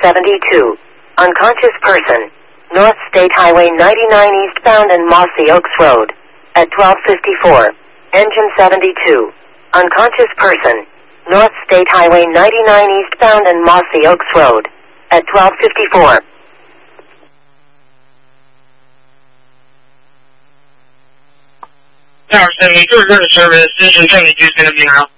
72. Unconscious person. North State Highway 99 eastbound and Mossy Oaks Road. At 12:54. Engine 72. Unconscious person. North State Highway 99 eastbound and Mossy Oaks Road. At 12:54. Tower 72, return to service. Engine 72 is going to be now.